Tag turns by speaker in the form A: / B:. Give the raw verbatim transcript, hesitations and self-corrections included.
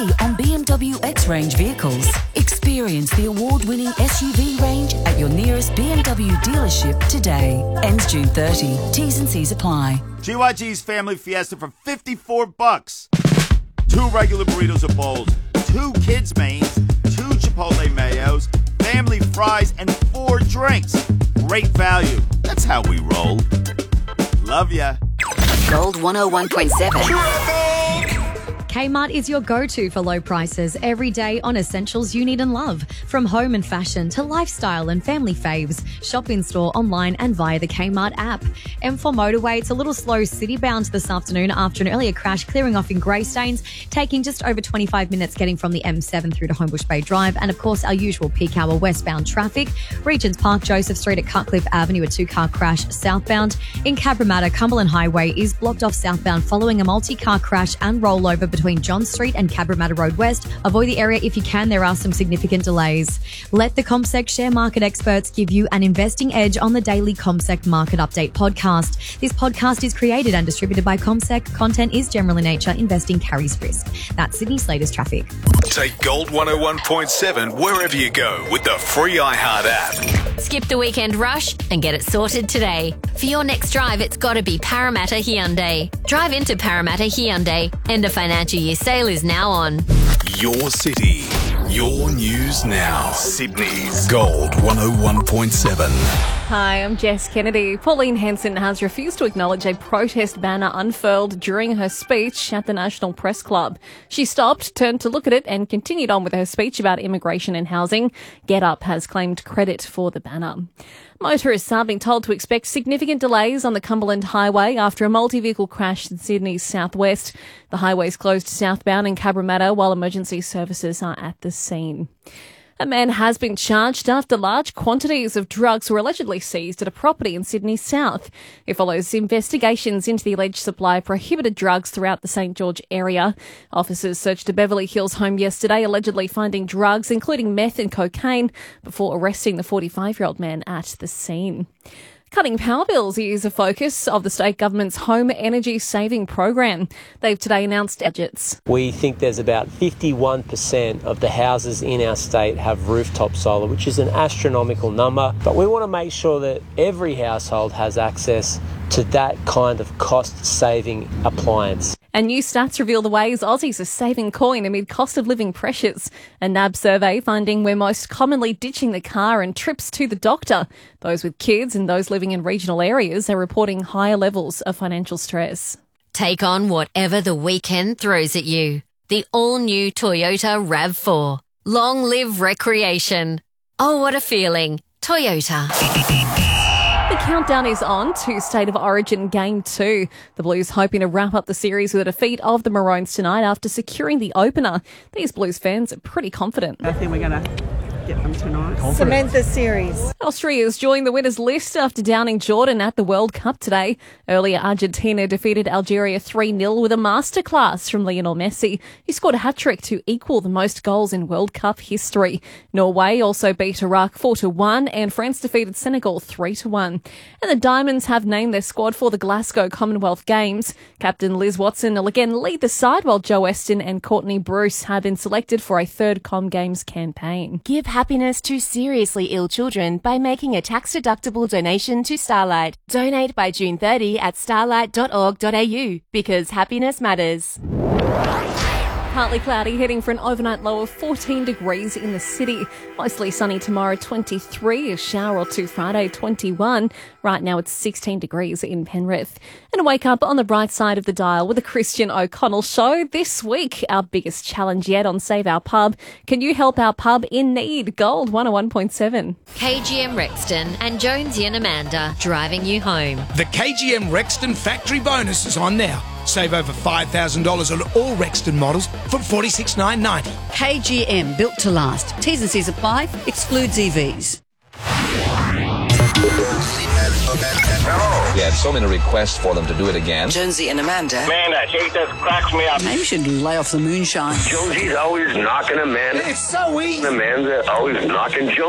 A: free on B M W X-Range vehicles. Experience the award-winning S U V range at your nearest B M W dealership today. Ends June thirtieth. T's and C's apply.
B: G Y G's Family Fiesta for fifty-four bucks. Two regular burritos or bowls, two kids' mains, two Chipotle mayos, family fries, and four drinks. Great value. That's how we roll. Love ya.
A: Gold one oh one point seven.
C: Kmart is your go-to for low prices every day on essentials you need and love. From home and fashion to lifestyle and family faves. Shop in-store, online and via the Kmart app. M four motorway, it's a little slow city-bound this afternoon after an earlier crash clearing off in Greystanes, taking just over twenty-five minutes getting from the M seven through to Homebush Bay Drive. And of course, our usual peak hour westbound traffic. Regents Park, Joseph Street at Cutcliffe Avenue, a two-car crash southbound. In Cabramatta, Cumberland Highway is blocked off southbound following a multi-car crash and rollover between Between John Street and Cabramatta Road West. Avoid the area if you can. There are some significant delays. Let the CommSec share market experts give you an investing edge on the daily CommSec Market Update podcast. This podcast is created and distributed by CommSec. Content is general in nature. Investing carries risk. That's Sydney's latest traffic.
D: Take Gold one oh one point seven wherever you go with the free iHeart app.
E: Skip the weekend rush and get it sorted today. For your next drive, it's got to be Parramatta Hyundai. Drive into Parramatta Hyundai. End of financial year sale is now on.
D: Your city, your news now. Sydney's Gold one oh one point seven.
F: Hi, I'm Jess Kennedy. Pauline Hanson has refused to acknowledge a protest banner unfurled during her speech at the National Press Club. She stopped, turned to look at it and continued on with her speech about immigration and housing. Get Up has claimed credit for the banner. Motorists are being told to expect significant delays on the Cumberland Highway after a multi-vehicle crash in Sydney's southwest. The highway is closed southbound in Cabramatta while emergency services are at the scene. A man has been charged after large quantities of drugs were allegedly seized at a property in Sydney South. It follows investigations into the alleged supply of prohibited drugs throughout the St George area. Officers searched a Beverly Hills home yesterday, allegedly finding drugs, including meth and cocaine, before arresting the forty-five-year-old man at the scene. Cutting power bills is a focus of the state government's home energy saving program. They've today announced budgets.
G: We think there's about fifty-one percent of the houses in our state have rooftop solar, which is an astronomical number. But we want to make sure that every household has access to that kind of cost-saving appliance.
F: And new stats reveal the ways Aussies are saving coin amid cost of living pressures. A N A B survey finding we're most commonly ditching the car and trips to the doctor. Those with kids and those living in regional areas are reporting higher levels of financial stress.
E: Take on whatever the weekend throws at you. The all-new Toyota RAV four. Long live recreation. Oh, what a feeling. Toyota.
F: The countdown is on to State of Origin Game two. The Blues hoping to wrap up the series with a defeat of the Maroons tonight after securing the opener. These Blues fans are pretty confident.
H: I think we're going to get them tonight.
I: Cement the series.
F: Austria's joined the winners list after downing Jordan at the World Cup today. Earlier, Argentina defeated Algeria three nil with a masterclass from Lionel Messi. He scored a hat-trick to equal the most goals in World Cup history. Norway also beat Iraq four to one and France defeated Senegal three to one. And the Diamonds have named their squad for the Glasgow Commonwealth Games. Captain Liz Watson will again lead the side while Joe Weston and Courtney Bruce have been selected for a third Com Games campaign.
J: Give happiness to seriously ill children by making a tax-deductible donation to Starlight. Donate by June thirtieth at starlight dot org dot a u because happiness matters.
F: Partly cloudy, heading for an overnight low of fourteen degrees in the city. Mostly sunny tomorrow, twenty-three. A shower or two Friday, twenty-one. Right now it's sixteen degrees in Penrith. And a wake up on the bright side of the dial with the Christian O'Connell Show. This week, our biggest challenge yet on Save Our Pub. Can you help our pub in need? Gold one oh one point seven.
E: K G M Rexton and Jonesy and Amanda driving you home.
K: The K G M Rexton factory bonus is on now. Save over five thousand dollars on all Rexton models from forty-six thousand nine hundred ninety dollars.
L: K G M, built to last. T's and C's apply. Excludes E Vs.
M: We had so many requests for them to do it again.
A: Jonesy and Amanda.
N: Man, that hate that cracks me up.
L: Maybe you should lay off the moonshine.
N: Jonesy's always knocking Amanda.
K: It's so easy.
N: Amanda always knocking Jonesy.